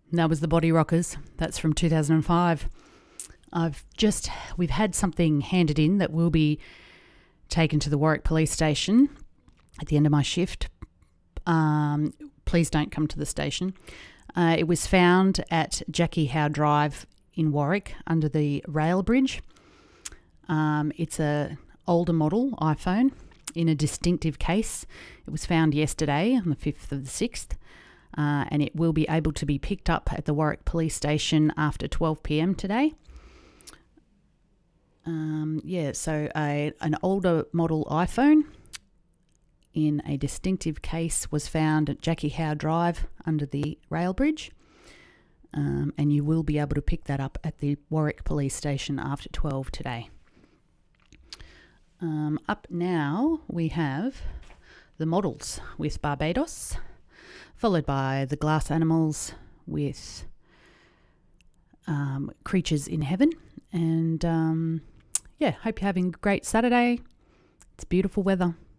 That was the Body Rockers. That's from 2005. We've had something handed in that will be taken to the Warwick Police Station at the end of my shift. Please don't come to the station. It was found at Jackie Howe Drive in Warwick under the rail bridge. It's a older model iPhone in a distinctive case. It was found yesterday on the 5th of the 6th. And it will be able to be picked up at the Warwick Police Station after 12 p.m. today. So an older model iPhone in a distinctive case was found at Jackie Howe Drive under the rail bridge. And you will be able to pick that up at the Warwick Police Station after 12 today. Up now we have the Models with Barbados, followed by the Glass Animals with Creatures in Heaven. And hope you're having a great Saturday. It's beautiful weather.